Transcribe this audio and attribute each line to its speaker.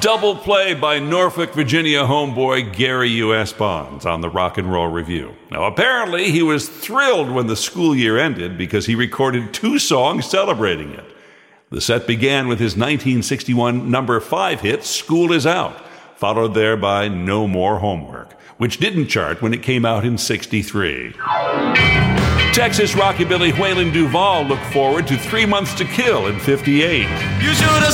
Speaker 1: double play by Norfolk, Virginia homeboy Gary U.S. Bonds on the Rock and Roll Review. Now, apparently, he was thrilled when the school year ended because he recorded 2 songs celebrating it. The set began with his 1961 number 5 hit, School Is Out, followed there by No More Homework, which didn't chart when it came out in '63. Texas rockabilly Waylon Duvall looked forward to 3 Months to Kill in '58.
Speaker 2: You should have